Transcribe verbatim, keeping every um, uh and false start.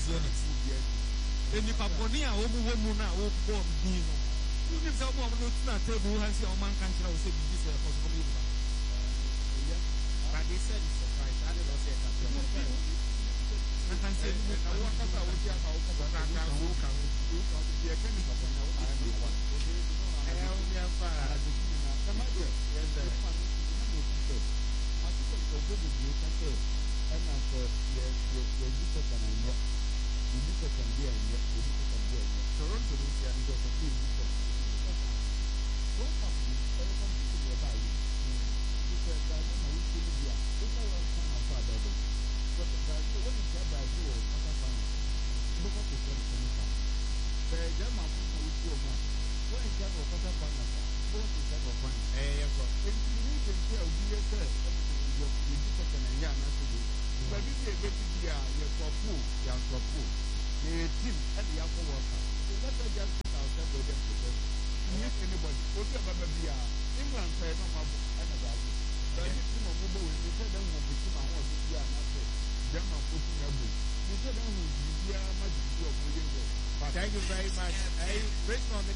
Zionist. Any Paponia, Omu, now, Obu, Dino. Who gives a woman not table has your man country or say this is possible. But they said it's surprise. I don't say that. I can say, I want to tell you how to go back and walk out. You can't be a chemical when I am one. I am your father. Come on, yes, there. I think it's a good news. And I'm for yes, yes, yes, you can get you can be a yes, you can be a Toronto is a little bit different. What happened? Everyone to be about you. Because I don't know if you be a if I want some of our baby. But when you get by you, what happened? Look at the commission. The German people with your man. When you get what happened, what is that of one? Eh, yes, if you need to tell you, yes, you different and young as you do. But if you get to be a your pool, your pool, the team and the upper worker. So let us just put ourselves with them because if anybody, whatever be a England say no more and about it. But if you know, we said them will be too much to be an asset. German pushing a book. We said them will be a much of. Thank you very much. Hey, Richmond.